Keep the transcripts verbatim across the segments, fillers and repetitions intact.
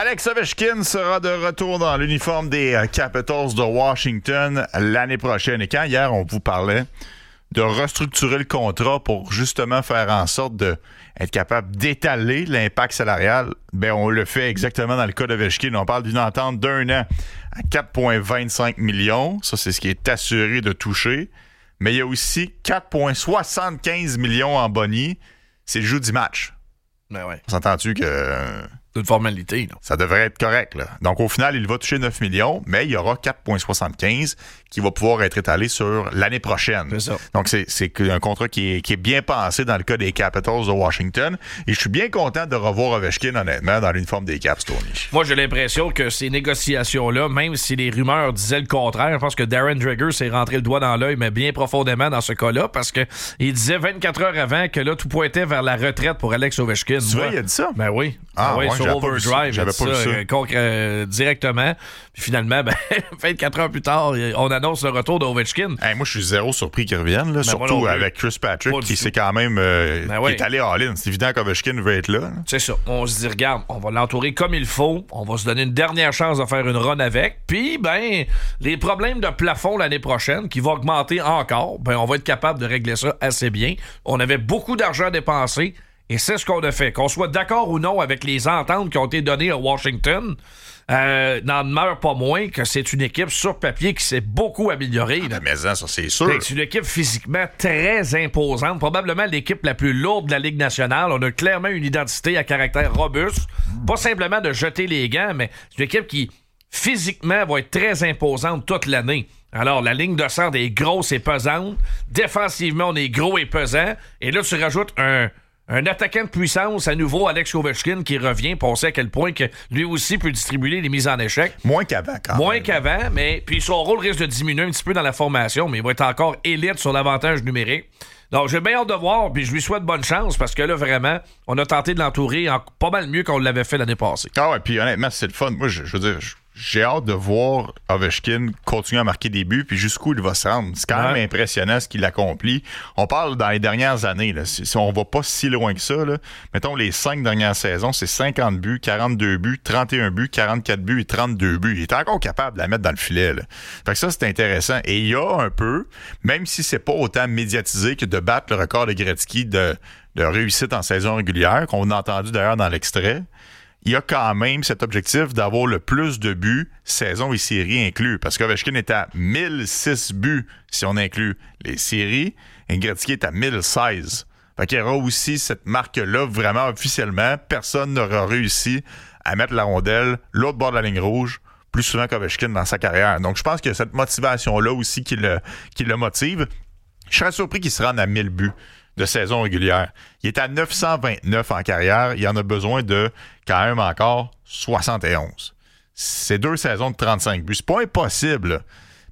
Alex Ovechkin sera de retour dans l'uniforme des Capitals de Washington l'année prochaine. Et quand hier, on vous parlait de restructurer le contrat pour justement faire en sorte d'être capable d'étaler l'impact salarial, ben on le fait exactement dans le cas d'Ovechkin. On parle d'une entente d'un an à quatre virgule vingt-cinq millions. Ça, c'est ce qui est assuré de toucher. Mais il y a aussi quatre virgule soixante-quinze millions en boni. C'est le jeu du match. Ben ouais. S'entends-tu que... Euh, c'est une formalité, non? Ça devrait être correct, là. Donc, au final, il va toucher neuf millions, mais il y aura quatre virgule soixante-quinze qui va pouvoir être étalé sur l'année prochaine. C'est ça. Donc, c'est, c'est un contrat qui est, qui est bien pensé dans le cas des Capitals de Washington. Et je suis bien content de revoir Ovechkin, honnêtement, dans l'uniforme des Caps, Tony. Moi, j'ai l'impression que ces négociations-là, même si les rumeurs disaient le contraire, je pense que Darren Dreger s'est rentré le doigt dans l'œil, mais bien profondément dans ce cas-là, parce que il disait vingt-quatre heures avant que là, tout pointait vers la retraite pour Alex Ovechkin. Tu vois, il a dit ça? Ben oui. Ah, ouais, ouais, sur Overdrive, j'avais pas vu ça. Euh, concre- euh, directement. Puis finalement, ben, vingt-quatre heures plus tard, on annonce le retour d'Ovechkin. Hey, moi, je suis zéro surpris qu'il revienne, là, ben surtout avec Chris Patrick, pas qui s'est quand même euh, ben qui oui. est allé all-in. C'est évident qu'Ovechkin veut être là. là. C'est ça. On se dit, regarde, on va l'entourer comme il faut. On va se donner une dernière chance de faire une run avec. Puis, ben, les problèmes de plafond l'année prochaine, qui vont augmenter encore, ben, on va être capable de régler ça assez bien. On avait beaucoup d'argent à dépenser. Et c'est ce qu'on a fait. Qu'on soit d'accord ou non avec les ententes qui ont été données à Washington, euh, n'en demeure pas moins que c'est une équipe sur papier qui s'est beaucoup améliorée. Ah, mais ça, c'est sûr. C'est une équipe physiquement très imposante. Probablement l'équipe la plus lourde de la Ligue nationale. On a clairement une identité à caractère robuste. Pas simplement de jeter les gants, mais c'est une équipe qui, physiquement, va être très imposante toute l'année. Alors, la ligne de centre est grosse et pesante. Défensivement, on est gros et pesant. Et là, tu rajoutes un... Un attaquant de puissance, à nouveau, Alex Ovechkin, qui revient, pour on sait à quel point que lui aussi peut distribuer les mises en échec. Moins qu'avant, quand Moins même. qu'avant, mais puis son rôle risque de diminuer un petit peu dans la formation, mais il va être encore élite sur l'avantage numérique. Donc, j'ai bien hâte de voir, puis je lui souhaite bonne chance, parce que là, vraiment, on a tenté de l'entourer en pas mal mieux qu'on l'avait fait l'année passée. Ah ouais, puis honnêtement, c'est le fun. Moi, je, je veux dire... Je... J'ai hâte de voir Ovechkin continuer à marquer des buts puis jusqu'où il va se rendre. C'est quand ouais. même impressionnant ce qu'il accomplit. On parle dans les dernières années. Là, si, si on va pas si loin que ça, là, mettons les cinq dernières saisons, c'est cinquante buts, quarante-deux buts, trente et un buts, quarante-quatre buts et trente-deux buts. Il est encore capable de la mettre dans le filet. Là. Fait que ça, c'est intéressant. Et il y a un peu, même si c'est pas autant médiatisé que de battre le record de Gretzky de, de réussite en saison régulière, qu'on a entendu d'ailleurs dans l'extrait, il y a quand même cet objectif d'avoir le plus de buts, saison et séries inclus. Parce qu'Ovechkin est à mille six buts si on inclut les séries, et Gretzky est à mille seize. Fait qu'il y aura aussi cette marque-là, vraiment officiellement. Personne n'aura réussi à mettre la rondelle l'autre bord de la ligne rouge plus souvent qu'Ovechkin dans sa carrière. Donc, je pense que cette motivation-là aussi qui le, qui le motive. Je serais surpris qu'il se rende à mille buts de saison régulière. Il est à neuf cent vingt-neuf en carrière. Il en a besoin de, quand même encore, soixante et onze. C'est deux saisons de trente-cinq buts. C'est pas impossible,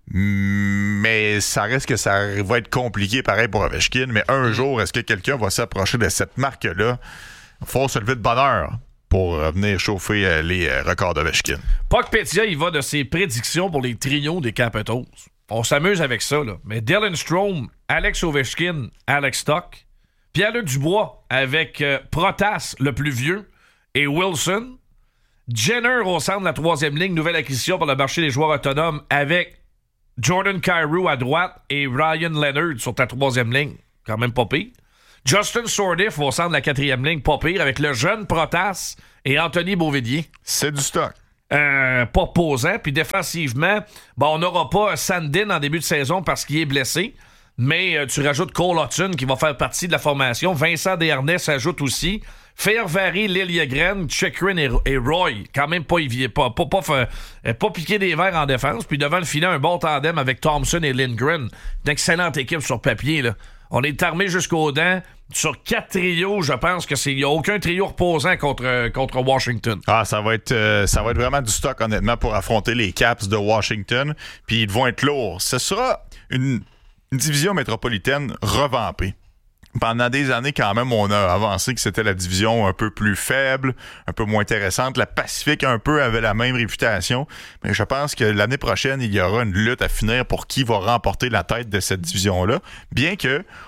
mais ça reste que ça va être compliqué pareil pour Ovechkin. Mais un jour, est-ce que quelqu'un va s'approcher de cette marque-là? Il faut se lever de bonne heure pour venir chauffer les records d'Ovechkin. Puckpedia, il va de ses prédictions pour les trios des Capitals. On s'amuse avec ça, là. Mais Dylan Strome, Alex Ovechkin, Alex Stock, Pierre-Luc Dubois avec euh, Protas, le plus vieux, et Wilson. Jenner au centre de la troisième ligne, nouvelle acquisition pour le marché des joueurs autonomes avec Jordan Kyrou à droite et Ryan Leonard sur ta troisième ligne. Quand même pas pire. Justin Sourdif au centre de la quatrième ligne, pas pire, avec le jeune Protas et Anthony Beauvillier. C'est du stock. Euh, pas posant. Puis défensivement, bon, on n'aura pas Sandin en début de saison parce qu'il est blessé. Mais euh, tu rajoutes Cole Hudson qui va faire partie de la formation. Vincent Desharnais s'ajoute aussi. Fairvary, Liljegren, Chychrun et, et Roy. Quand même pas, pas, pas, pas, pas, pas piquer des verres en défense. Puis devant le filet, un bon tandem avec Thompson et Lindgren. Une excellente équipe sur papier, là. On est armé jusqu'aux dents. Sur quatre trios, je pense que c'est il n'y a aucun trio reposant contre, contre Washington. Ah, ça va être euh, ça va être vraiment du stock, honnêtement, pour affronter les Caps de Washington. Puis ils vont être lourds. Ce sera une, une division métropolitaine revampée. Pendant des années, quand même, on a avancé que c'était la division un peu plus faible, un peu moins intéressante. La Pacifique, un peu, avait la même réputation. Mais je pense que l'année prochaine, il y aura une lutte à finir pour qui va remporter la tête de cette division-là. Bien que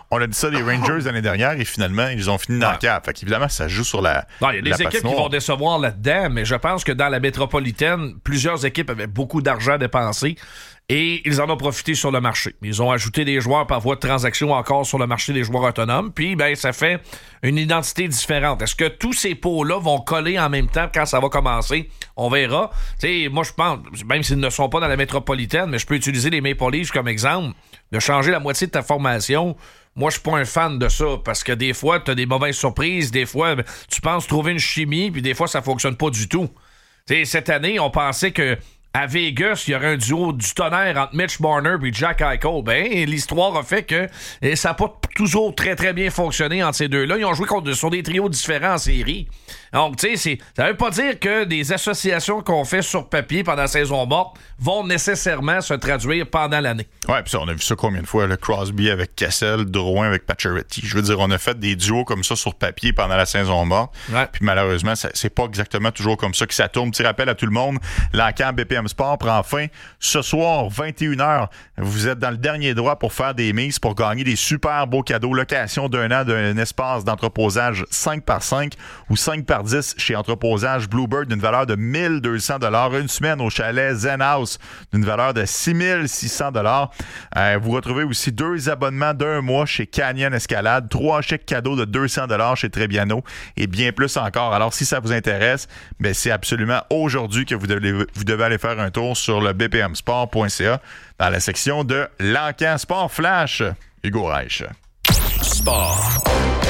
on a dit ça des Rangers l'année dernière et finalement, ils ont fini dans ouais. le cap. Fait qu'évidemment, ça joue sur la. Non, il y a des équipes patinoire. Qui vont décevoir là-dedans, mais je pense que dans la métropolitaine, plusieurs équipes avaient beaucoup d'argent à dépenser. Et ils en ont profité sur le marché. Ils ont ajouté des joueurs par voie de transaction encore sur le marché des joueurs autonomes. Puis, ben, ça fait une identité différente. Est-ce que tous ces pots-là vont coller en même temps quand ça va commencer? On verra. Tu sais, moi, je pense, même s'ils ne sont pas dans la métropolitaine, mais je peux utiliser les Maple Leafs comme exemple, de changer la moitié de ta formation. Moi, je suis pas un fan de ça, parce que des fois, tu as des mauvaises surprises. Des fois, tu penses trouver une chimie, puis des fois, ça fonctionne pas du tout. Tu sais, cette année, on pensait que à Vegas, il y aurait un duo du tonnerre entre Mitch Marner et Jack Eichel. Ben, l'histoire a fait que et ça n'a pas toujours très très bien fonctionné entre ces deux-là. Ils ont joué contre, sur des trios différents en série. Donc, tu sais, ça veut pas dire que des associations qu'on fait sur papier pendant la saison morte vont nécessairement se traduire pendant l'année. Ouais, puis ça, on a vu ça combien de fois, le Crosby avec Kessel, Drouin avec Pacioretty. Je veux dire, on a fait des duos comme ça sur papier pendant la saison morte. Ouais. Puis malheureusement, ça, c'est pas exactement toujours comme ça que ça tourne. Petit rappel à tout le monde, l'encamp B P M Sport prend fin ce soir, vingt et une heures. Vous êtes dans le dernier droit pour faire des mises, pour gagner des super beaux cadeaux. Location d'un an d'un espace d'entreposage cinq par cinq ou cinq par dix chez Entreposage Bluebird d'une valeur de mille deux cents dollars. Une semaine au chalet Zen House d'une valeur de six mille six cents dollars. Euh, vous retrouvez aussi deux abonnements d'un mois chez Canyon Escalade, trois chèques cadeaux de deux cents dollars chez Trebbiano et bien plus encore. Alors, si ça vous intéresse, ben, c'est absolument aujourd'hui que vous devez, vous devez aller faire un tour sur le b p m sport point c a dans la section de l'Encan Sport Flash. Hugo Reich. Sport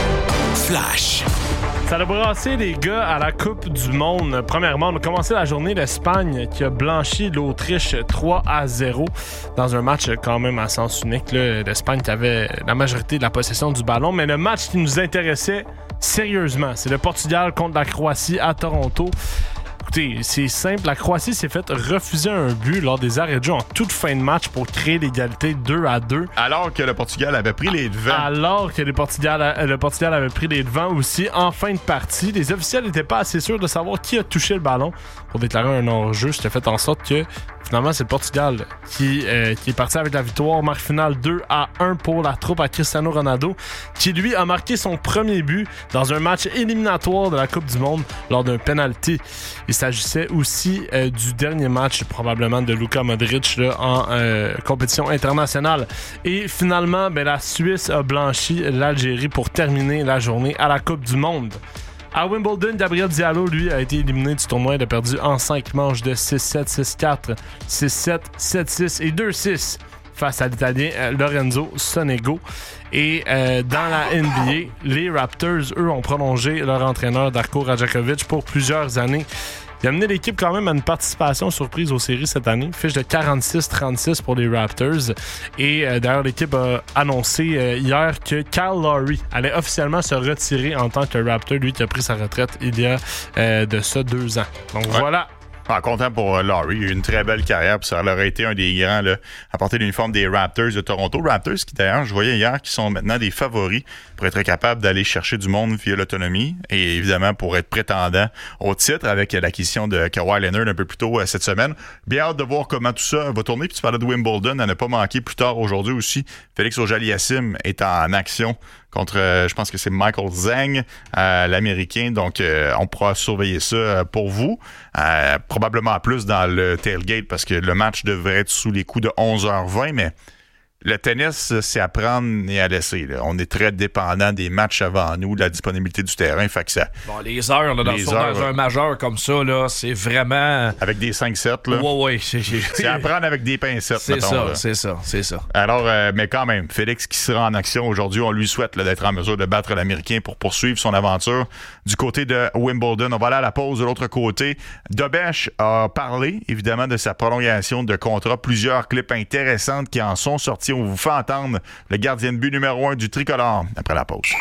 Flash. Ça a brassé les gars à la Coupe du Monde. Premièrement, on a commencé la journée l'Espagne qui a blanchi l'Autriche trois à zéro dans un match quand même à sens unique. Là. L'Espagne qui avait la majorité de la possession du ballon. Mais le match qui nous intéressait sérieusement, c'est le Portugal contre la Croatie à Toronto. Écoutez, c'est simple. La Croatie s'est fait refuser un but lors des arrêts de jeu en toute fin de match pour créer l'égalité deux à deux. Alors que le Portugal avait pris les devants. Alors que le Portugal, le Portugal avait pris les devants aussi en fin de partie. Les officiels n'étaient pas assez sûrs de savoir qui a touché le ballon pour déclarer un hors-jeu. Ce qui a fait en sorte que finalement, c'est le Portugal qui, euh, qui est parti avec la victoire. Marque finale deux à un pour la troupe à Cristiano Ronaldo, qui lui a marqué son premier but dans un match éliminatoire de la Coupe du Monde lors d'un penalty. Il s'agissait aussi euh, du dernier match probablement de Luka Modric là, en euh, compétition internationale. Et finalement, ben, la Suisse a blanchi l'Algérie pour terminer la journée à la Coupe du Monde. À Wimbledon, Gabriel Diallo, lui, a été éliminé du tournoi. Il a perdu en cinq manches de six sept, six quatre, six sept, sept six et deux six face à l'Italien Lorenzo Sonego. Et euh, dans la N B A, les Raptors, eux, ont prolongé leur entraîneur Darko Rajakovic pour plusieurs années. Il a mené l'équipe quand même à une participation surprise aux séries cette année. Fiche de quarante-six trente-six pour les Raptors. Et euh, d'ailleurs, l'équipe a annoncé euh, hier que Kyle Lowry allait officiellement se retirer en tant que Raptor, lui qui a pris sa retraite il y a euh, de ça deux ans. Donc ouais. Voilà. Ah, content pour uh, Lowry. Il a eu une très belle carrière. Puis ça aurait été un des grands là, à porter l'uniforme des Raptors de Toronto. Raptors qui, d'ailleurs, je voyais hier, qui sont maintenant des favoris pour être capables d'aller chercher du monde via l'autonomie et évidemment pour être prétendants au titre avec l'acquisition de Kawhi Leonard un peu plus tôt euh, cette semaine. Bien hâte de voir comment tout ça va tourner. Puis tu parlais de Wimbledon, à ne pas manquer plus tard aujourd'hui aussi. Félix Auger-Aliassime est en action contre, euh, je pense que c'est Michael Zhang, euh, l'Américain. Donc, euh, on pourra surveiller ça euh, pour vous. Euh, probablement plus dans le tailgate parce que le match devrait être sous les coups de onze heures vingt, mais le tennis, c'est à prendre et à laisser. Là. On est très dépendant des matchs avant nous, de la disponibilité du terrain. Fait que ça, bon, les heures, là, dans, les heures, dans un majeur comme ça, là, c'est vraiment... Avec des cinq sept, là. Ouais, ouais. C'est, c'est à prendre avec des pincettes, c'est mettons, ça, là. c'est ça, c'est ça. Alors, euh, mais quand même, Félix qui sera en action aujourd'hui, on lui souhaite là, d'être en mesure de battre l'Américain pour poursuivre son aventure du côté de Wimbledon. On va aller à la pause de l'autre côté. Dobèche a parlé, évidemment, de sa prolongation de contrat. Plusieurs clips intéressantes qui en sont sortis. On vous fait entendre le gardien de but numéro un du tricolore après la pause.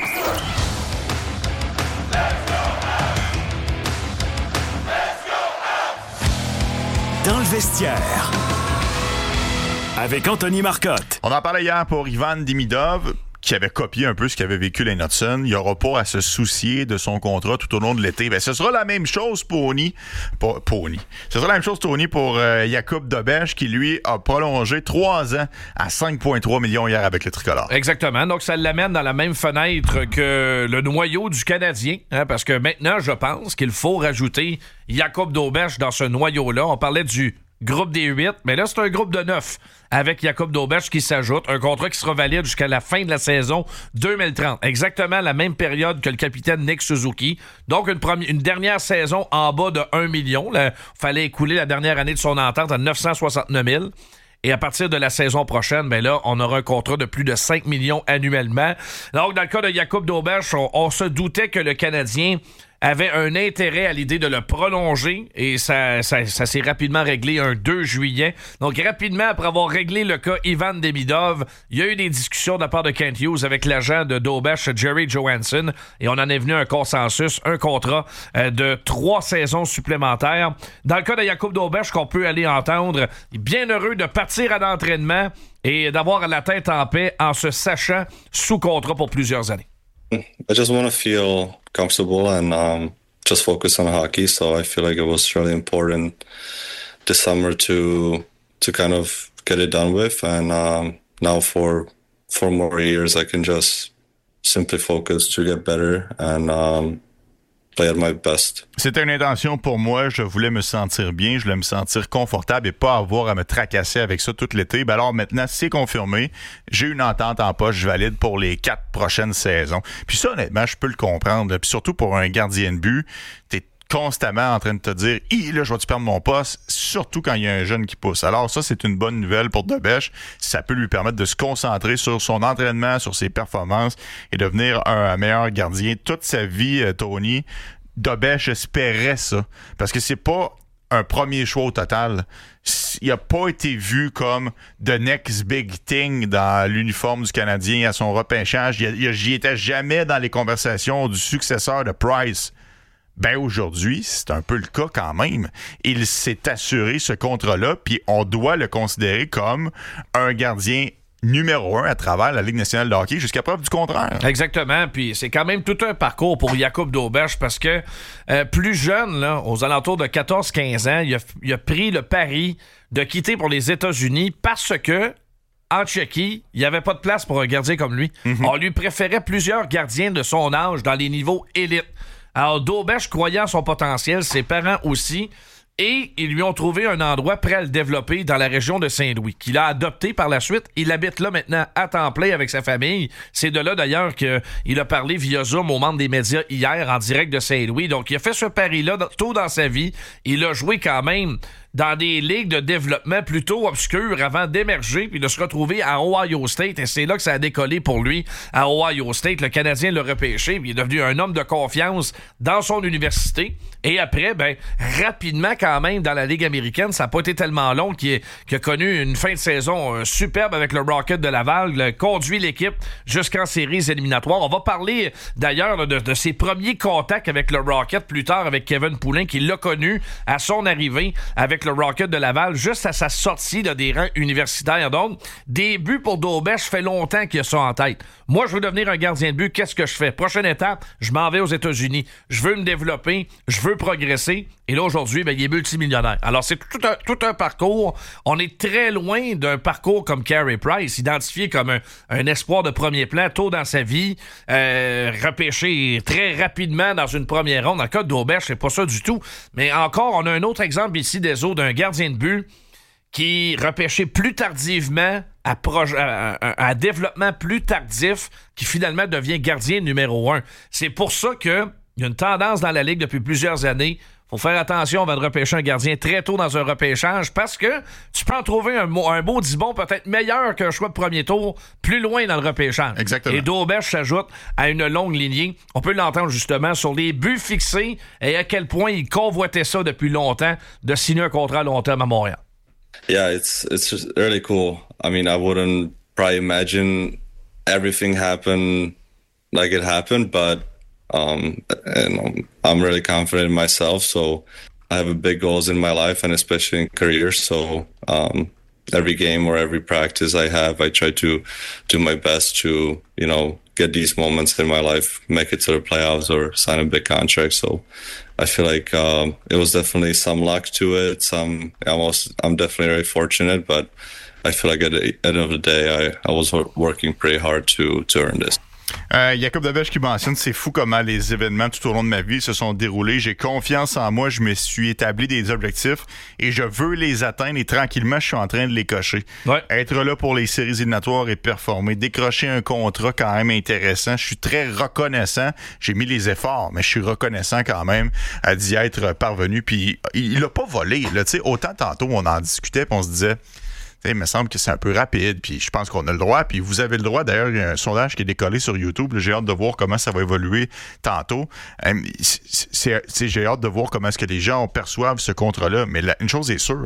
Dans le vestiaire, avec Anthony Marcotte. On en parlait hier pour Ivan Demidov, qui avait copié un peu ce qu'avait vécu Lane Hutson. Il n'aura pas à se soucier de son contrat tout au long de l'été. Ben, ce sera la même chose pour Tony. Pour, Tony. Ce sera la même chose, Tony, pour euh, Jakub Dobeš, qui, lui, a prolongé trois ans à cinq virgule trois millions hier avec le Tricolore. Exactement. Donc, ça l'amène dans la même fenêtre que le noyau du Canadien, hein, parce que maintenant, je pense qu'il faut rajouter Jakub Dobeš dans ce noyau-là. On parlait du groupe des huit, mais là, c'est un groupe de neuf avec Jakub Dobeš qui s'ajoute. Un contrat qui sera valide jusqu'à la fin de la saison deux mille trente. Exactement la même période que le capitaine Nick Suzuki. Donc, une, première, une dernière saison en bas de un million. Il fallait écouler la dernière année de son entente à neuf cent soixante-neuf mille. Et à partir de la saison prochaine, ben là, on aura un contrat de plus de cinq millions annuellement. Donc, dans le cas de Jakub Dobeš, on, on se doutait que le Canadien avait un intérêt à l'idée de le prolonger et ça, ça, ça s'est rapidement réglé un deux juillet. Donc, rapidement, après avoir réglé le cas Ivan Demidov, il y a eu des discussions de la part de Kent Hughes avec l'agent de Dobeš, Jerry Johansson, et on en est venu à un consensus, un contrat euh, de trois saisons supplémentaires. Dans le cas de Jakub Dobeš, qu'on peut aller entendre, bien heureux de partir à l'entraînement et d'avoir la tête en paix en se sachant sous contrat pour plusieurs années. I just want to feel comfortable and um, just focus on hockey. So I feel like it was really important this summer to to kind of get it done with. And um, now for four more years, I can just simply focus to get better and um, play at my best. C'était une intention pour moi. Je voulais me sentir bien, je voulais me sentir confortable et pas avoir à me tracasser avec ça tout l'été. Ben alors maintenant, c'est confirmé. J'ai une entente en poche valide pour les quatre prochaines saisons. Puis ça, honnêtement, je peux le comprendre. Puis surtout pour un gardien de but, t'es constamment en train de te dire « Hi, là, je vais-tu perdre mon poste? » Surtout quand il y a un jeune qui pousse. Alors ça, c'est une bonne nouvelle pour Dobeš. Ça peut lui permettre de se concentrer sur son entraînement, sur ses performances et devenir un meilleur gardien. Toute sa vie, Tony, Dobeš espérait ça. Parce que c'est pas un premier choix au total. Il n'a pas été vu comme the next big thing dans l'uniforme du Canadien à son repêchage. Il, il, j'y étais jamais dans les conversations du successeur de Price. Ben aujourd'hui, c'est un peu le cas quand même. Il s'est assuré ce contrat-là, puis on doit le considérer comme un gardien numéro un à travers la Ligue nationale de hockey jusqu'à preuve du contraire. Exactement, puis c'est quand même tout un parcours pour Jakub Dobeš parce que euh, plus jeune, là, aux alentours de quatorze quinze ans, il a, il a pris le pari de quitter pour les États-Unis parce que en Tchéquie, il n'y avait pas de place pour un gardien comme lui. Mm-hmm. On lui préférait plusieurs gardiens de son âge dans les niveaux élites. Alors, Dobeš croyait en son potentiel, ses parents aussi, et ils lui ont trouvé un endroit prêt à le développer dans la région de Saint-Louis, qu'il a adopté par la suite. Il habite là maintenant à temps plein avec sa famille. C'est de là d'ailleurs qu'il a parlé via Zoom aux membres des médias hier en direct de Saint-Louis. Donc, il a fait ce pari-là tôt dans sa vie. Il a joué quand même dans des ligues de développement plutôt obscures avant d'émerger puis de se retrouver à Ohio State. Et c'est là que ça a décollé pour lui à Ohio State. Le Canadien l'a repêché puis il est devenu un homme de confiance dans son université. Et après, ben rapidement quand même dans la Ligue américaine, ça n'a pas été tellement long qu'il, est, qu'il a connu une fin de saison euh, superbe avec le Rocket de Laval, il a conduit l'équipe jusqu'en séries éliminatoires. On va parler d'ailleurs de, de ses premiers contacts avec le Rocket plus tard avec Kevin Poulin qui l'a connu à son arrivée avec le Rocket de Laval, juste à sa sortie là, des rangs universitaires. Donc, des buts pour Dobeš, fait longtemps qu'il a ça en tête. Moi, je veux devenir un gardien de but. Qu'est-ce que je fais? Prochaine étape, je m'en vais aux États-Unis. Je veux me développer, je veux progresser. Et là, aujourd'hui, ben, il est multimillionnaire. Alors, c'est tout un, tout un parcours. On est très loin d'un parcours comme Carey Price, identifié comme un, un espoir de premier plan tôt dans sa vie, euh, repêché très rapidement dans une première ronde. Dans le cas de Dobeš, c'est pas ça du tout. Mais encore, on a un autre exemple ici des autres d'un gardien de but qui repêché plus tardivement, à, proje- à, à, à développement plus tardif, qui finalement devient gardien numéro un. C'est pour ça qu'il y a une tendance dans la Ligue depuis plusieurs années. Faut faire attention avant de repêcher un gardien très tôt dans un repêchage parce que tu peux en trouver un, un beau dix-bon peut-être meilleur qu'un choix de premier tour plus loin dans le repêchage. Exactement. Et Dobeš s'ajoute à une longue lignée. On peut l'entendre justement sur les buts fixés et à quel point il convoitait ça depuis longtemps de signer un contrat à long terme à Montréal. Yeah, it's it's just really cool. I mean, I wouldn't probably imagine everything happen like it happened, but um, and I'm really confident in myself. So I have big goals in my life and especially in career. So um, every game or every practice I have, I try to do my best to, you know, get these moments in my life, make it to the playoffs or sign a big contract. So I feel like um, it was definitely some luck to it. Some almost, I'm definitely very fortunate, but I feel like at the end of the day, I, I was working pretty hard to, to earn this. Euh, Jacob Dobèche qui mentionne, c'est fou comment les événements tout au long de ma vie se sont déroulés. J'ai confiance en moi, je me suis établi des objectifs et je veux les atteindre et tranquillement, je suis en train de les cocher. Ouais. Être là pour les séries éliminatoires et performer, décrocher un contrat quand même intéressant. Je suis très reconnaissant. J'ai mis les efforts, mais je suis reconnaissant quand même à d'y être parvenu. Puis il l'a pas volé. Là, tu sais, autant tantôt on en discutait, puis on se disait. Il me semble que c'est un peu rapide, puis je pense qu'on a le droit, puis vous avez le droit. D'ailleurs, il y a un sondage qui est décollé sur YouTube. Là, j'ai hâte de voir comment ça va évoluer tantôt. Euh, c'est, c'est, j'ai hâte de voir comment est-ce que les gens perçoivent ce contrat-là. Mais la, une chose est sûre,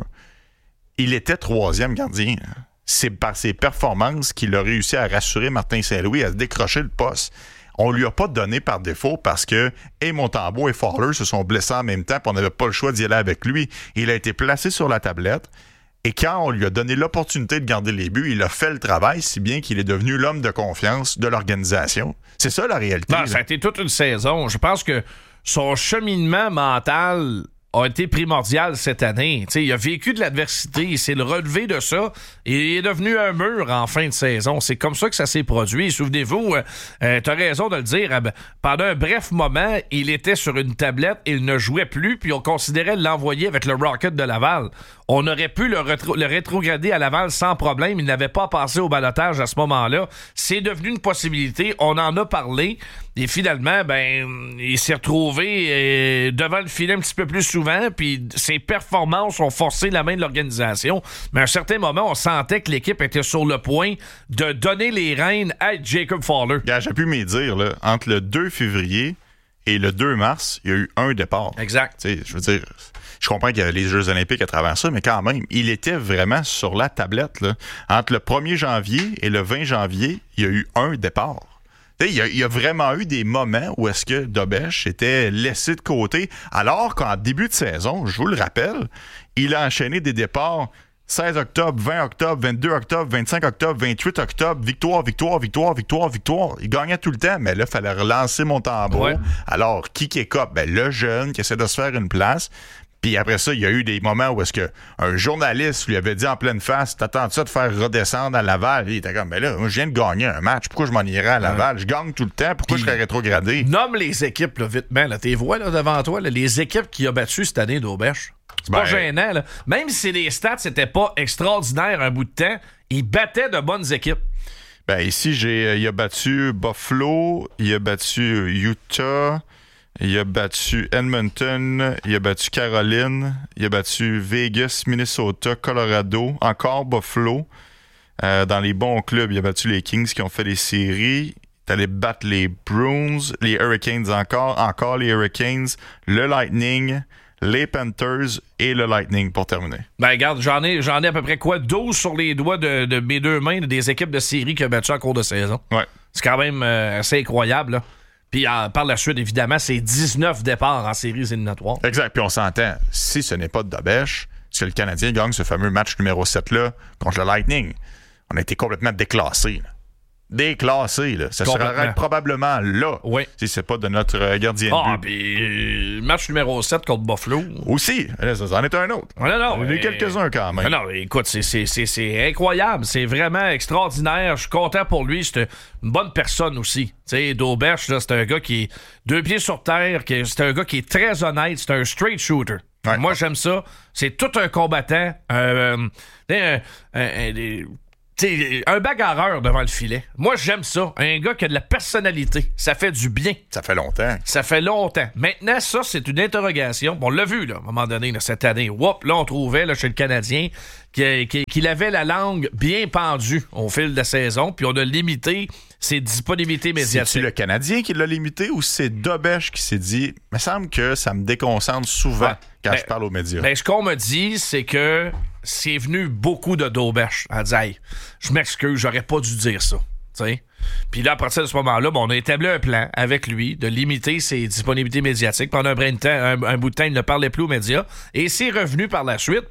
il était troisième gardien. C'est par ses performances qu'il a réussi à rassurer Martin Saint-Louis à décrocher le poste. On lui a pas donné par défaut parce que et Montembeault et Fowler se sont blessés en même temps, puis on n'avait pas le choix d'y aller avec lui. Il a été placé sur la tablette. Et quand on lui a donné l'opportunité de garder les buts, il a fait le travail, si bien qu'il est devenu l'homme de confiance de l'organisation. C'est ça la réalité. Non, ça a été toute une saison. Je pense que son cheminement mental a été primordial cette année. T'sais, il a vécu de l'adversité, il s'est relevé de ça et il est devenu un mur en fin de saison. C'est comme ça que ça s'est produit. Souvenez-vous, euh, euh, t'as raison de le dire, euh, pendant un bref moment, il était sur une tablette, il ne jouait plus, puis on considérait l'envoyer avec le Rocket de Laval. On aurait pu le, retro- le rétrograder à Laval sans problème. Il n'avait pas passé au ballottage à ce moment-là. C'est devenu une possibilité. On en a parlé. Et finalement, ben, il s'est retrouvé euh, devant le filet un petit peu plus souvent. Puis ses performances ont forcé la main de l'organisation. Mais à un certain moment, on sentait que l'équipe était sur le point de donner les rênes à Jacob Fowler. Yeah, j'ai pu m'y dire, là, entre le deux février et le deux mars, il y a eu un départ. Exact. T'sais, je veux dire, je comprends qu'il y a les Jeux olympiques à travers ça, mais quand même, il était vraiment sur la tablette. Là. Entre le premier janvier et le vingt janvier, il y a eu un départ. Il y, a, il y a vraiment eu des moments où est-ce que Dobèche était laissé de côté, alors qu'en début de saison, je vous le rappelle, il a enchaîné des départs seize octobre, vingt octobre, vingt-deux octobre, vingt-cinq octobre, vingt-huit octobre, victoire, victoire, victoire, victoire, victoire. Il gagnait tout le temps, mais là, il fallait relancer Montembeault. Ouais. Alors, qui qui est cop? Ben, le jeune qui essaie de se faire une place. Puis après ça, il y a eu des moments où est-ce que un journaliste lui avait dit en pleine face, t'attends ça de faire redescendre à Laval? Il était comme, ben là, moi, je viens de gagner un match. Pourquoi je m'en irais à Laval? Ouais. Je gagne tout le temps. Pourquoi Puis, je serais rétrogradé? Nomme les équipes, là, vite, ben, là, t'es vois, là, devant toi, là, les équipes qui a battu cette année d'Aubèche. C'est ben, pas gênant, là. Même si les stats n'étaient pas extraordinaires un bout de temps, ils battaient de bonnes équipes. Ben, ici, j'ai, il a battu Buffalo, il a battu Utah, il a battu Edmonton, il a battu Caroline, il a battu Vegas, Minnesota, Colorado, encore Buffalo. Euh, dans les bons clubs, il a battu les Kings qui ont fait les séries. Il est allé battre les Bruins, les Hurricanes encore, encore les Hurricanes, le Lightning, les Panthers et le Lightning pour terminer. Ben regarde, j'en ai, j'en ai à peu près quoi? douze sur les doigts de, de mes deux mains des équipes de série qui ont battu en cours de saison. Ouais. C'est quand même euh, assez incroyable, là. Puis euh, par la suite, évidemment, c'est dix-neuf départs en séries éliminatoires. Exact. Puis on s'entend, si ce n'est pas de Dobèche, si le Canadien gagne ce fameux match numéro sept-là contre le Lightning, on a été complètement déclassés. Là. Déclassé, là. Ça serait probablement là oui. si c'est pas de notre euh, gardien de but. Ah, puis match numéro sept contre Buffalo. Aussi, ça en est un autre. Non, non, on en a eu quelques-uns quand même. Non, non écoute, c'est, c'est, c'est, c'est incroyable. C'est vraiment extraordinaire. Je suis content pour lui. C'est une bonne personne aussi. Tu sais, Dobèche, là, c'est un gars qui est deux pieds sur terre. Qui est, c'est un gars qui est très honnête. C'est un straight shooter. Ouais. Moi, j'aime ça. C'est tout un combattant. Euh, un, un, un, un T'sais, un bagarreur devant le filet. Moi, j'aime ça. Un gars qui a de la personnalité. Ça fait du bien. Ça fait longtemps. Ça fait longtemps. Maintenant, ça, c'est une interrogation. On l'a vu, là, à un moment donné, là, cette année. Whoop, là, on trouvait, là, chez le Canadien, qu'il, qu'il avait la langue bien pendue au fil de la saison, puis on a limité ses disponibilités médiatiques. C'est-tu le Canadien qui l'a limité ou c'est Dobèche qui s'est dit, il me semble que ça me déconcentre souvent ouais. quand ben, je parle aux médias? Ben, ce qu'on me dit, c'est que c'est venu beaucoup de Dobèche à dire hey, je m'excuse, j'aurais pas dû dire ça. T'sais? Puis là, à partir de ce moment-là, bon, on a établi un plan avec lui de limiter ses disponibilités médiatiques. Pendant un, brin de temps, un, un bout de temps, il ne parlait plus aux médias. Et c'est revenu par la suite. Puis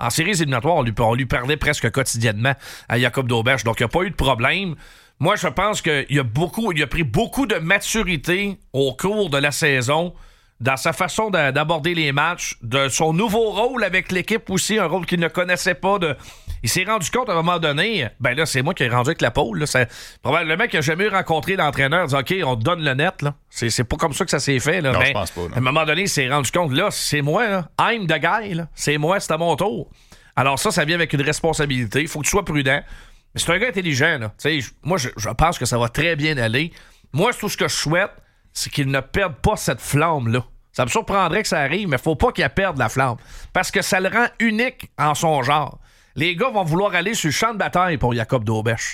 En séries éliminatoires, on lui, on lui parlait presque quotidiennement à Jakub Dobeš. Donc, il n'y a pas eu de problème. Moi, je pense qu'il a beaucoup, il a pris beaucoup de maturité au cours de la saison dans sa façon de, d'aborder les matchs, de son nouveau rôle avec l'équipe aussi, un rôle qu'il ne connaissait pas. De... Il s'est rendu compte à un moment donné, ben là, c'est moi qui ai rendu avec la pôle. Là. C'est... Probablement qu'il n'a jamais rencontré l'entraîneur, dit OK, on te donne le net. Là. C'est, c'est pas comme ça que ça s'est fait. Là. Non, Mais, je pense pas. Non. À un moment donné, il s'est rendu compte, là, c'est moi, là. I'm the guy. Là. C'est moi, c'est à mon tour. Alors ça, ça vient avec une responsabilité. Il faut que tu sois prudent. Mais c'est un gars intelligent, là. T'sais, moi, je, je pense que ça va très bien aller. Moi, tout ce que je souhaite, c'est qu'il ne perde pas cette flamme-là. Ça me surprendrait que ça arrive, mais faut pas qu'il perde la flamme. Parce que ça le rend unique en son genre. Les gars vont vouloir aller sur le champ de bataille pour Jakub Dobeš.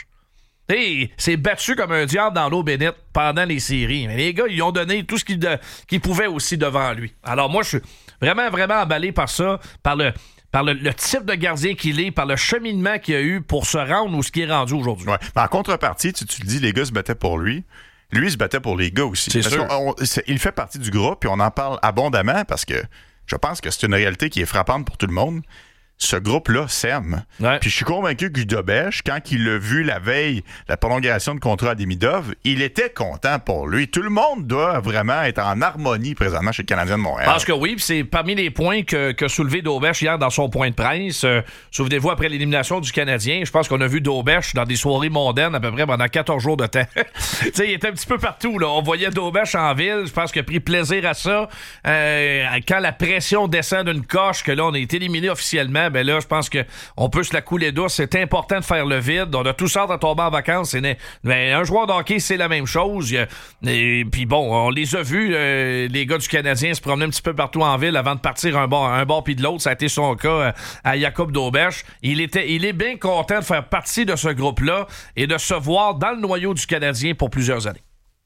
Il s'est battu comme un diable dans l'eau bénite pendant les séries. Mais les gars, ils ont donné tout ce qu'ils, de, qu'ils pouvaient aussi devant lui. Alors moi, je suis vraiment, vraiment emballé par ça, par le... par le, le type de gardien qu'il est, par le cheminement qu'il a eu pour se rendre où ce qui est rendu aujourd'hui. Ouais. Mais en contrepartie, tu, tu le dis, les gars se battaient pour lui. Lui, il se battait pour les gars aussi. C'est parce sûr. qu'on, on, c'est, il fait partie du groupe, puis on en parle abondamment parce que je pense que c'est une réalité qui est frappante pour tout le monde. Ce groupe-là s'aime. Ouais. Puis je suis convaincu que Dobeš, quand il a vu la veille la prolongation de contrat à Demidov, il était content pour lui. Tout le monde doit vraiment être en harmonie présentement chez le Canadien de Montréal. Je pense que oui, puis c'est parmi les points que, que soulevé Dobeš hier dans son point de presse. Euh, souvenez-vous, après l'élimination du Canadien, je pense qu'on a vu Dobeš dans des soirées mondaines à peu près pendant quatorze jours de temps. Il était un petit peu partout. Là. On voyait Dobeš en ville. Je pense qu'il a pris plaisir à ça. Euh, quand la pression descend d'une coche, que là, on est éliminé officiellement, ben là, je pense qu'on peut se la couler douce. C'est important de faire le vide. On a tous hâte à tomber en vacances. C'est né... ben, un joueur de hockey, c'est la même chose. Et puis bon, on les a vus, euh, les gars du Canadien se promener un petit peu partout en ville avant de partir un bord, un bord puis de l'autre. Ça a été son cas euh, à Jakub Dobeš. Il était, il est bien content de faire partie de ce groupe-là et de se voir dans le noyau du Canadien pour plusieurs années.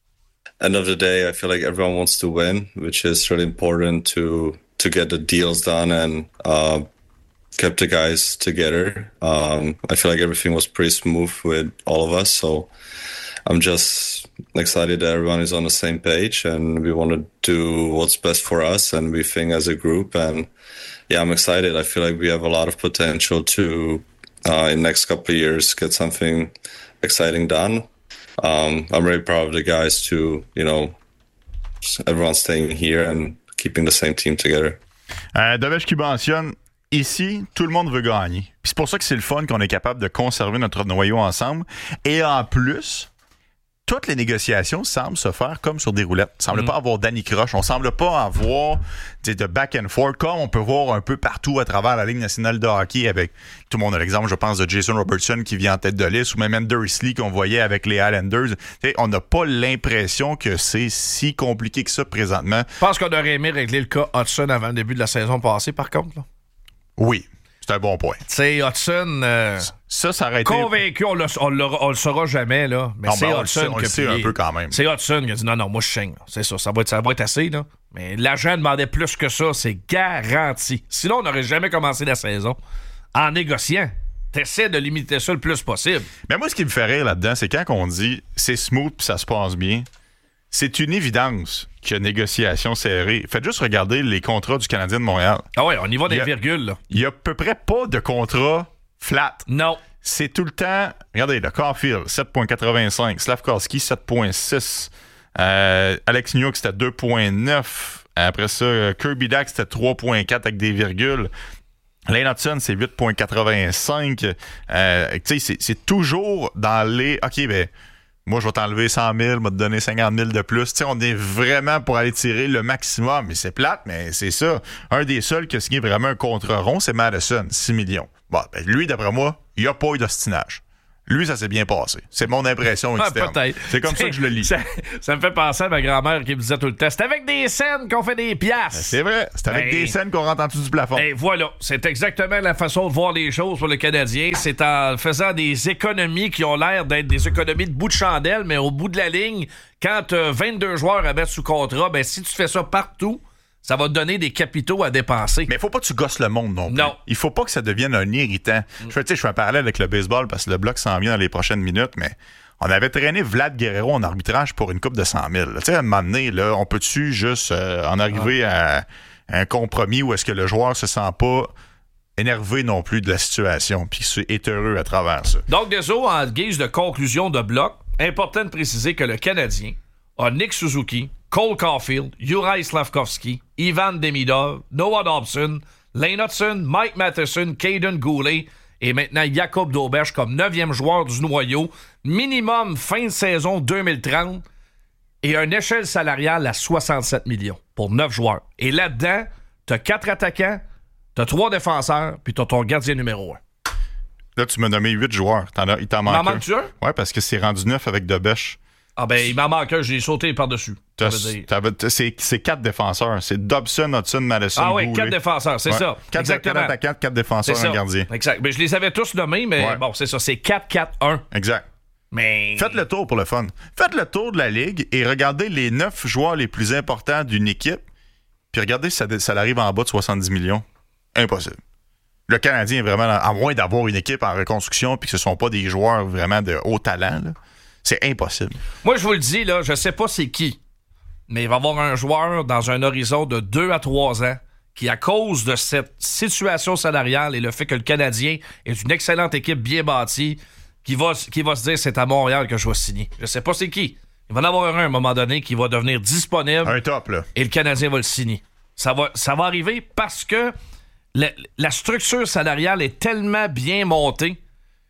End of the day, I feel like everyone wants to win, which is really important to to get the deals done and uh, kept the guys together. Um, I feel like everything was pretty smooth with all of us, so I'm just excited that everyone is on the same page and we want to do what's best for us and we think as a group. And yeah, I'm excited. I feel like we have a lot of potential to, uh, in the next couple of years, get something exciting done. Um, I'm really proud of the guys to, you know, everyone staying here and keeping the same team together. Euh, Dobeš qui mentionne, ici, tout le monde veut gagner. Puis c'est pour ça que c'est le fun qu'on est capable de conserver notre noyau ensemble. Et en plus, toutes les négociations semblent se faire comme sur des roulettes. Il ne semble mm. pas avoir Danny Croche. On ne semble pas avoir de back and forth comme on peut voir un peu partout à travers la Ligue nationale de hockey avec, tout le monde a l'exemple, je pense, de Jason Robertson qui vient en tête de liste ou même Anders Lee qu'on voyait avec les Islanders. T'sais, on n'a pas l'impression que c'est si compliqué que ça présentement. Je pense qu'on aurait aimé régler le cas Hudson avant le début de la saison passée, par contre. Là. Oui, c'est un bon point. Tu sais, Hudson... Euh... Ça, ça aurait été... Convaincu, on, on, on le saura jamais, là. Mais non, c'est ben, Hudson on le qui sait, on le sait un peu quand même. C'est Hudson qui a dit non, non, moi je saigne. C'est ça, ça va, être, ça va être assez, là. Mais l'agent demandait plus que ça, c'est garanti. Sinon, on n'aurait jamais commencé la saison en négociant. T'essaies de limiter ça le plus possible. Mais moi, ce qui me fait rire là-dedans, c'est quand on dit c'est smooth puis ça se passe bien. C'est une évidence qu'il y a négociation serrée. Faites juste regarder les contrats du Canadien de Montréal. Ah ouais, on y va des il y a, virgules, là. Il y a à peu près pas de contrat flat. Non. C'est tout le temps... Regardez, le Caulfield, sept virgule quatre-vingt-cinq. Slavkovski, sept virgule six. Euh, Alex Newhook, c'était deux virgule neuf. Après ça, Kirby Dack, c'était trois virgule quatre avec des virgules. Lane Hudson, c'est huit virgule quatre-vingt-cinq. Euh, tu sais, c'est, c'est toujours dans les... OK, ben... Moi, je vais t'enlever cent mille, je vais te donner cinquante mille de plus. Tu sais, on est vraiment pour aller tirer le maximum. Mais c'est plate, mais c'est ça. Un des seuls qui a signé vraiment un contrat rond, c'est Madison, six millions. Bon, ben lui, d'après moi, il n'y a pas eu d'ostinage. Lui, ça s'est bien passé. C'est mon impression externe. Ah, peut-être. C'est comme c'est, ça que je le lis. Ça, ça me fait penser à ma grand-mère qui me disait tout le temps, c'est avec des scènes qu'on fait des piastres. Ben, c'est vrai. C'est avec ben, des scènes qu'on rentre en dessous du plafond. Et voilà. C'est exactement la façon de voir les choses pour le Canadien. C'est en faisant des économies qui ont l'air d'être des économies de bout de chandelle, mais au bout de la ligne, quand tu as vingt-deux joueurs à mettre sous contrat, ben si tu fais ça partout, ça va te donner des capitaux à dépenser. Mais il faut pas que tu gosses le monde non plus. Non. Il faut pas que ça devienne un irritant. Mm. Je, je fais un parallèle avec le baseball parce que le bloc s'en vient dans les prochaines minutes, mais on avait traîné Vlad Guerrero en arbitrage pour une coupe de cent mille. Tu sais, à un moment donné, là, on peut-tu juste euh, en arriver ah. à un compromis où est-ce que le joueur se sent pas énervé non plus de la situation, puis est heureux à travers ça. Donc, Deso, en guise de conclusion de bloc, important de préciser que le Canadien a Nick Suzuki, Cole Caulfield, Juraj Slafkovský, Ivan Demidov, Noah Dobson, Lane Hudson, Mike Matheson, Caden Goulet et maintenant Jacob Dauberge comme neuvième joueur du noyau. Minimum fin de saison deux mille trente et une échelle salariale à soixante-sept millions pour neuf joueurs. Et là-dedans, t'as quatre attaquants, t'as trois défenseurs, puis t'as ton gardien numéro un. Là, tu m'as nommé huit joueurs. T'en as, il t'en manque M'en un. manques-tu un? Ouais, parce que c'est rendu neuf avec Dobech. Ah ben, il m'en manque un, j'ai sauté par-dessus. T'as, t'avais, c'est, c'est quatre défenseurs. C'est Dobson, Hudson, Madison, Ah oui, Goulet. quatre défenseurs, c'est Ouais. ça. Quatre, Exactement. quatre attaquants, quatre défenseurs, C'est un ça. gardien. Exact. Ben, je les avais tous nommés, mais Ouais. bon, c'est ça. C'est quatre quatre un. Exact. Mais... Faites le tour pour le fun. Faites le tour de la ligue et regardez les neuf joueurs les plus importants d'une équipe. Puis regardez si ça, ça arrive en bas de soixante-dix millions. Impossible. Le Canadien est vraiment, à moins d'avoir une équipe en reconstruction puis que ce ne sont pas des joueurs vraiment de haut talent, là, c'est impossible. Moi, je vous le dis, là, je sais pas c'est qui, mais il va y avoir un joueur dans un horizon de deux à trois ans qui, à cause de cette situation salariale et le fait que le Canadien est une excellente équipe bien bâtie, qui va, qui va se dire c'est à Montréal que je vais signer. Je sais pas c'est qui. Il va y en avoir un à un moment donné qui va devenir disponible. Un top, là. Et le Canadien va le signer. Ça va, ça va arriver parce que la, la structure salariale est tellement bien montée.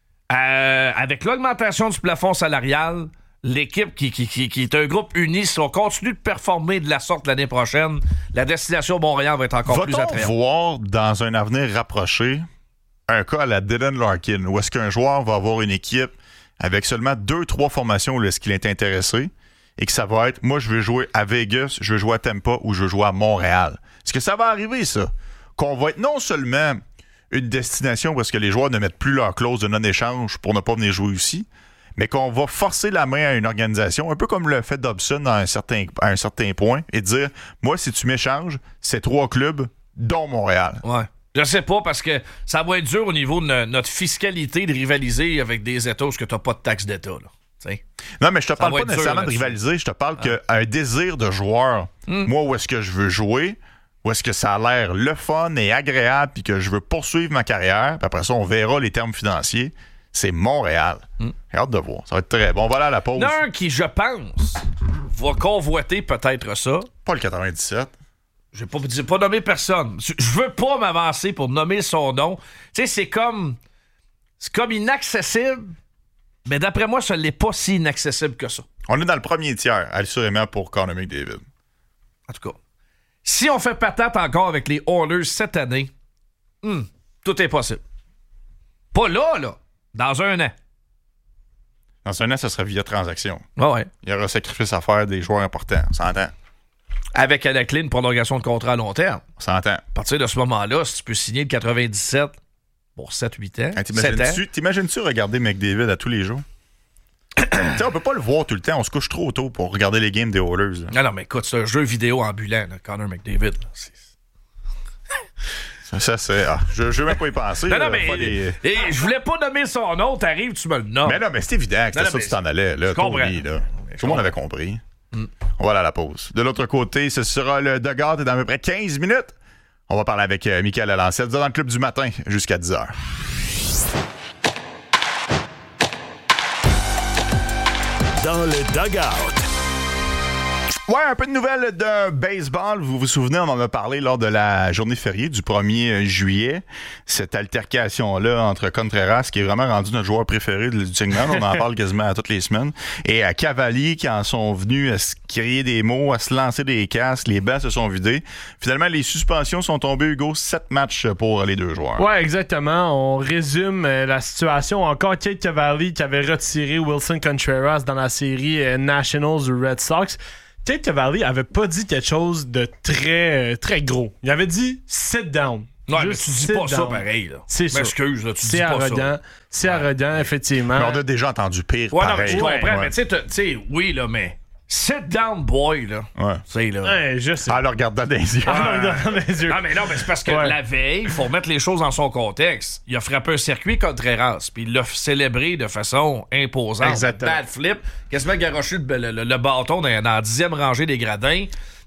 Euh, avec l'augmentation du plafond salarial, l'équipe qui, qui, qui, qui est un groupe uni, si on continue de performer de la sorte l'année prochaine, la destination Montréal va être encore Va-t-on plus attrayante. voir dans un avenir rapproché un cas à la Dylan Larkin où est-ce qu'un joueur va avoir une équipe avec seulement deux, trois formations où est-ce qu'il est intéressé et que ça va être, moi, je veux jouer à Vegas, je veux jouer à Tampa ou je veux jouer à Montréal. Est-ce que ça va arriver, ça? Qu'on va être non seulement une destination où est-ce que les joueurs ne mettent plus leur clause de non-échange pour ne pas venir jouer ici, mais qu'on va forcer la main à une organisation, un peu comme le fait Dobson à un certain, à un certain point, et dire, moi, si tu m'échanges, c'est trois clubs, dont Montréal. Ouais. Je sais pas, parce que ça va être dur au niveau de no- notre fiscalité de rivaliser avec des États où tu n'as pas de taxe d'État. Là. T'sais. Non, mais je te Ça parle va pas être dur nécessairement de là-dessus. rivaliser, je te parle qu'un désir de joueur, Mm. moi, où est-ce que je veux jouer, où est-ce que ça a l'air le fun et agréable, puis que je veux poursuivre ma carrière, puis après ça, on verra les termes financiers, c'est Montréal. Mm. J'ai hâte de voir. Ça va être très bon. On va aller à la pause. Un qui, je pense, va convoiter peut-être ça. Pas le quatre-vingt-dix-sept. Je vais pas, j'ai pas nommer personne. Je je veux pas m'avancer pour nommer son nom. Tu sais, c'est comme... C'est comme inaccessible, mais d'après moi, ça l'est pas si inaccessible que ça. On est dans le premier tiers, assurément, pour Connor McDavid. En tout cas, si on fait patate encore avec les Oilers cette année, hmm, tout est possible. Pas là, là. Dans un an. Dans un an, ça sera via transaction. Ouais, ouais. Il y aura un sacrifice à faire des joueurs importants. On s'entend. Avec à la clé une prolongation de contrat à long terme. On s'entend. À partir de ce moment-là, si tu peux signer le quatre-vingt-dix-sept pour sept huit ans, Hein, sept ans, t'imagines-tu, t'imagines-tu regarder McDavid à tous les jours? T'sais, on peut pas le voir tout le temps. On se couche trop tôt pour regarder les games des Oilers. là. Non, non, mais écoute, c'est un jeu vidéo ambulant, là, Connor McDavid. Là. C'est... Ça, ça, c'est... Ah, je, je veux même pas y penser. Non, là, non, mais pas des- et je voulais pas nommer son nom, t'arrives, tu me le nommes. Mais non, mais c'est évident que Non, c'était non, ça mais que tu t'en allais. Là, je comprends. Tony, là. Je Tout le monde avait compris. On va aller à la pause. De l'autre côté, ce sera le Dugard dans à peu près quinze minutes. On va parler avec euh, Michael Alancette dans le club du matin jusqu'à dix heures. Dans le dugout. Ouais, un peu de nouvelles de baseball. Vous vous souvenez, on en a parlé lors de la journée fériée du premier juillet. Cette altercation-là entre Contreras, qui est vraiment rendu notre joueur préféré du segment. On en parle quasiment à toutes les semaines. Et à Cavalier, qui en sont venus à se crier des mots, à se lancer des casques. Les bancs se sont vidés. Finalement, les suspensions sont tombées, Hugo. Sept matchs pour les deux joueurs. Ouais, exactement. On résume euh, la situation. Encore Kate Cavalli qui avait retiré Wilson Contreras dans la série euh, Nationals du Red Sox. Kate Cavalli avait pas dit quelque chose de très, euh, très gros. Il avait dit « sit down ». Ouais, mais Juste tu dis sit pas ça down. pareil. Là. C'est ça. M'excuse, là, tu dis C'est pas arrogant. ça. C'est arrogant, effectivement. Mais on a déjà entendu pire. Ouais, non, mais pareil. je comprends, Ouais. mais tu sais, t'as- tu sais, oui, là, mais sit down, boy, là. Ouais. Tu sais, là. Ouais, je sais. En le regardant dans les yeux. Ah, dans les yeux. Non, mais non, mais c'est parce que Ouais. la veille, il faut remettre les choses dans son contexte. Il a frappé un circuit contre Contreras, puis il l'a célébré de façon imposante. Exactement. Bad flip, quasiment garoché le, le- le- le bâton dans, dans la dixième rangée des gradins.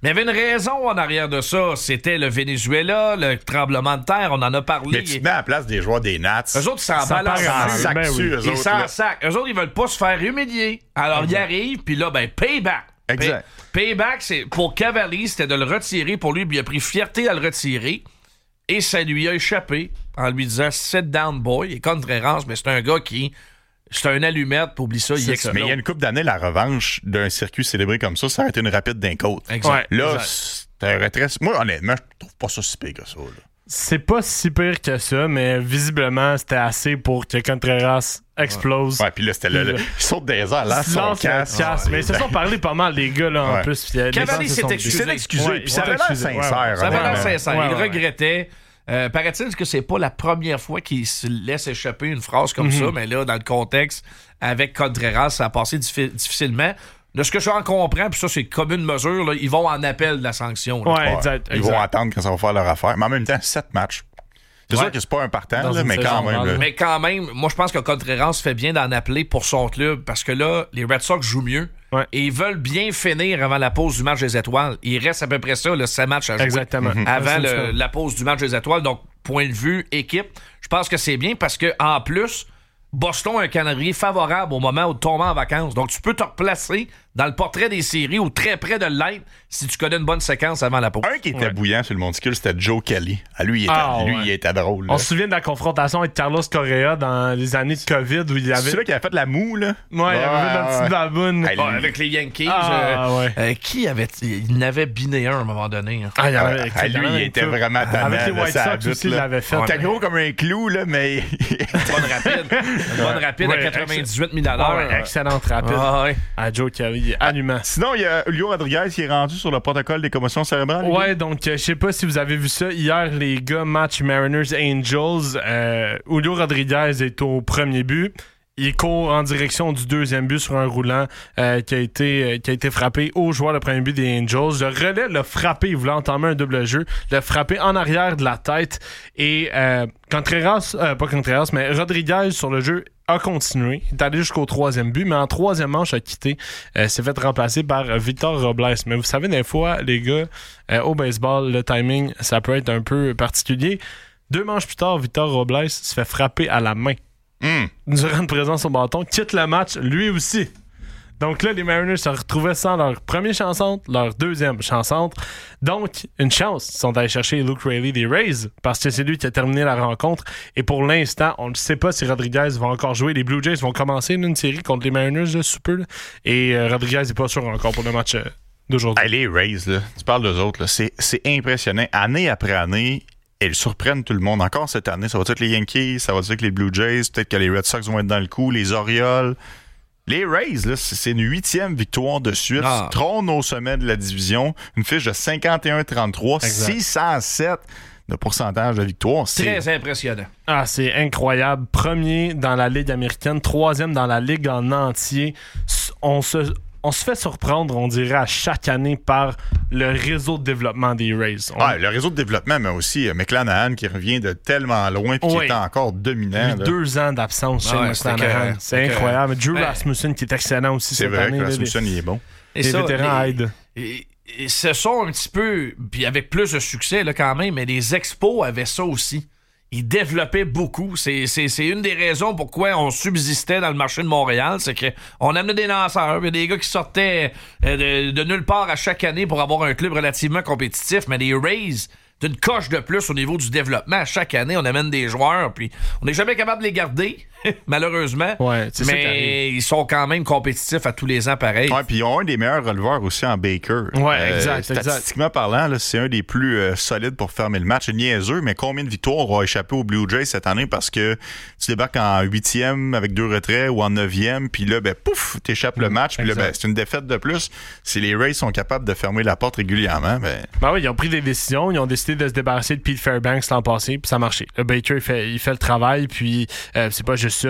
Mais il y avait une raison en arrière de ça. C'était le Venezuela, le tremblement de terre, on en a parlé. Mais tu te mets à la place des joueurs des Nats. Eux autres, ils s'en Ça balancent. part en dessus. sac Ben dessus, oui. eux Ils autres, s'en là. sac. Eux autres, ils veulent pas se faire humilier. Alors, ils arrivent, puis là, ben, payback. Exact. Pay- payback, c'est pour Cavalli, c'était de le retirer. Pour lui, il a pris fierté à le retirer. Et ça lui a échappé en lui disant « Sit down, boy ». Et Contreras, mais c'est un gars qui... C'est un allumette, puis oublie ça, il C'est explose. Mais il y a une couple d'années, la revanche d'un circuit célébré comme ça, ça aurait été une rapide d'un côte. Exact. Ouais. Là, Exact. c'était un retrait. Moi, honnêtement, je trouve pas ça si pire que ça. Là. C'est pas si pire que ça, mais visiblement, c'était assez pour que Contreras explose. Ouais, puis là, c'était le, le- il saute des airs, là, Il son lance le casque. casque. Mais ils se sont parlé pas mal, les gars, là, en Ouais. plus. Puis, euh, les Cavalli gens se s'est sont excusé. dit- C'est excusé, Ouais, puis ça ouais, avait l'air excusé. sincère. Ouais, Ça avait l'air honnêtement. sincère. Ouais, il ouais. regrettait. Euh, paraît-il que c'est pas la première fois qu'il se laisse échapper une phrase comme Mm-hmm. ça, mais là, dans le contexte, avec Contreras, ça a passé diffi- difficilement. De ce que j'en comprends, puis ça, c'est comme une mesure, là, ils vont en appel de la sanction. là. Ouais, Ouais. exact. Ils exact. vont attendre quand ça va faire leur affaire. Mais en même temps, sept matchs. C'est Ouais. sûr que c'est pas un partant, Dans là, une mais quand saison même. normale. là. Mais quand même, moi, je pense que Contreras fait bien d'en appeler pour son club, parce que là, les Red Sox jouent mieux. Ouais. Et ils veulent bien finir avant la pause du match des étoiles. Il reste à peu près ça, le sept matchs à jouer. Exactement. Mhm. Avant Ouais, le- c'est ça. la pause du match des étoiles. Donc, point de vue équipe, je pense que c'est bien parce que en plus, Boston a un calendrier favorable au moment où tu tombes en vacances. Donc, tu peux te replacer dans le portrait des séries ou très près de l'être si tu connais une bonne séquence avant la pause. Un qui était Ouais. bouillant sur le monticule, c'était Joe Kelly. Ah, lui, il était, Ah, lui, ouais. il était drôle. On là. se souvient de la confrontation avec Carlos Correa dans les années de COVID où il y C'est avait. celui qui avait fait la moue, là? Ouais, il y avait la petite baboune. Hey, Ah, avec les Yankees, Ah, euh, ouais. euh, qui avait... Il n'avait biné un à un moment donné. hein. Ah, il y en Ah, avait- ah, il y en lui, avait il une était couple. vraiment tannant. Avec les là, White ça Sox habite, aussi, il là. l'avait fait. Ouais. C'était gros comme un clou, là, mais... Bonne rapide. Une bonne rapide Ouais, à quatre-vingt-dix-huit mille à Ah l'heure. ouais, excellente rapide. Ah, ouais. À Joe Kelly, allumant. Sinon, il y a Julio Rodriguez qui est rendu sur le protocole des commotions cérébrales. Ouais, donc euh, je sais pas si vous avez vu ça. Hier, les gars, match Mariners Angels. Euh, Julio Rodriguez est au premier but. Il court en direction du deuxième but sur un roulant euh, qui, a été, euh, qui a été frappé au joueur de premier but des Angels. Le relais l'a frappé, il voulait entamer un double jeu, l'a frappé en arrière de la tête. Et euh, Contreras, euh, pas Contreras, mais Rodriguez sur le jeu a continué. Il est allé jusqu'au troisième but, mais en troisième manche a quitté. Euh, s'est fait remplacer par euh, Victor Robles. Mais vous savez, des fois, les gars, euh, au baseball, le timing, ça peut être un peu particulier. Deux manches plus tard, Victor Robles se fait frapper à la main Hum. durant une présence au bâton, quitte le match lui aussi. Donc là, les Mariners se retrouvaient sans leur premier chanson, leur deuxième chanson. Donc, une chance, ils sont allés chercher Luke Raley des Rays parce que c'est lui qui a terminé la rencontre. Et pour l'instant, on ne sait pas si Rodriguez va encore jouer. Les Blue Jays vont commencer une série contre les Mariners là, sous peu. Là. Et euh, Rodriguez n'est pas sûr encore pour le match euh, d'aujourd'hui. Hey, les Rays, là, tu parles d'eux autres, là, c'est, c'est impressionnant. Année après année, ils surprennent tout le monde. Encore cette année, ça va être les Yankees, ça va être les Blue Jays, peut-être que les Red Sox vont être dans le coup, les Orioles. Les Rays, là, c'est c'est une huitième victoire de suite. Ah. Trône au sommet de la division. Une fiche de cinquante et un trente-trois, Exact. six cent sept de pourcentage de victoire. C'est Très impressionnant. Ah, c'est incroyable. Premier dans la Ligue américaine, troisième dans la Ligue en entier. S- On se, on se fait surprendre, on dirait, à chaque année par le réseau de développement des Rays. On- Ouais, le réseau de développement, mais aussi euh, McClanahan qui revient de tellement loin et qui Oui. est encore dominant. eu là. deux ans d'absence chez Ah ouais, McClanahan. c'était écœurant. C'est C'était incroyable. Drew Ben, Rasmussen qui est excellent aussi C'est cette vrai année. que là, Rasmussen, il est bon. Et les, les ça, vétérans les- aident. Et, et ce sont un petit peu, puis avec plus de succès là, quand même, mais les expos avaient ça aussi. Ils développaient beaucoup. C'est, c'est, c'est une des raisons pourquoi on subsistait dans le marché de Montréal. C'est qu'on amenait des lanceurs, il y a des gars qui sortaient euh, de, de nulle part à chaque année pour avoir un club relativement compétitif. Mais les Rays, d'une coche de plus au niveau du développement. À chaque année, on amène des joueurs, puis on n'est jamais capable de les garder, malheureusement. Ouais, c'est ça qui mais arrive. ils sont quand même compétitifs à tous les ans, pareil. Ouais, puis ils ont un des meilleurs releveurs aussi en Baker. Ouais, exact, exact. Statistiquement parlant, là, c'est un des plus euh, solides pour fermer le match. C'est niaiseux, mais combien de victoires aura échappé aux Blue Jays cette année parce que tu débarques en huitième avec deux retraits ou en neuvième, puis là, ben pouf, t'échappes le match, puis là, ben, c'est une défaite de plus. Si les Rays sont capables de fermer la porte régulièrement, ben... Ben oui, ils ont pris des décisions. Ils ont décidé de se débarrasser de Pete Fairbanks l'an passé, puis ça a marché. Le Baker, il fait, il fait le travail, puis euh, c'est pas juste